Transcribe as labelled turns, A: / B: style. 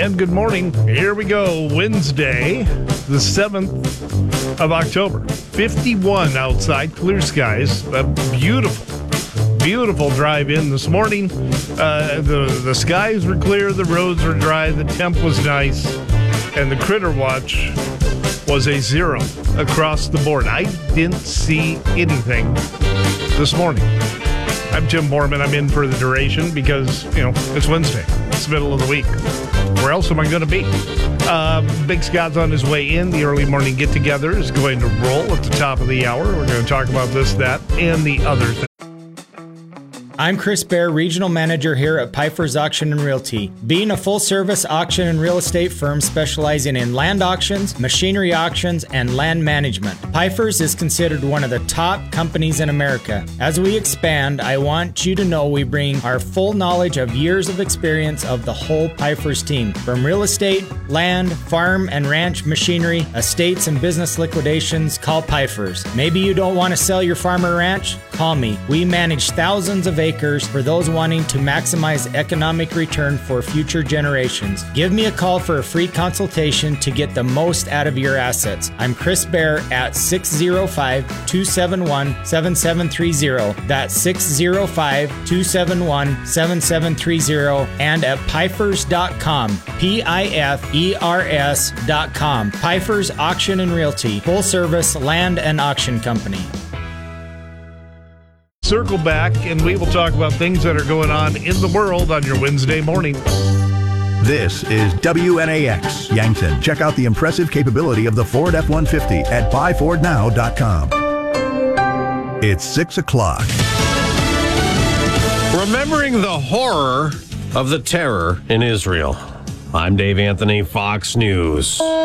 A: And good morning. Here we go. Wednesday, the 7th of October. 51 outside, clear skies. A beautiful drive in this morning. The skies were clear, the roads were dry, the temp was nice, and the Critter Watch was a 0 across the board. I didn't see anything this morning. I'm Tim Borman. I'm in for the duration because, it's Wednesday. It's the middle of the week. Where else am I going to be? Big Scott's on his way in. The early morning get-together is going to roll at the top of the hour. We're going to talk about this, that, and the other thing.
B: I'm Chris Baer, Regional Manager here at Pfeiffer's Auction and Realty. Being a full-service auction and real estate firm specializing in land auctions, machinery auctions, and land management, Pfeiffer's is considered one of the top companies in America. As we expand, I want you to know we bring our full knowledge of years of experience of the whole Pfeiffer's team. From real estate, land, farm and ranch machinery, estates and business liquidations, call Pfeiffer's. Maybe you don't want to sell your farm or ranch? Call me. We manage thousands of acres for those wanting to maximize economic return for future generations. Give me a call for a free consultation to get the most out of your assets. I'm Chris Baer at 605-271-7730. That's 605-271-7730 and at Pfeiffer's.com. Pifers.com. Pfeiffer's Auction and Realty, full service land and auction company.
A: Circle back, and we will talk about things that are going on in the world on your Wednesday morning.
C: This is WNAX Yankton. Check out the impressive capability of the Ford F-150 at buyfordnow.com. It's 6 o'clock.
D: Remembering the horror of the terror in Israel. I'm Dave Anthony, Fox News.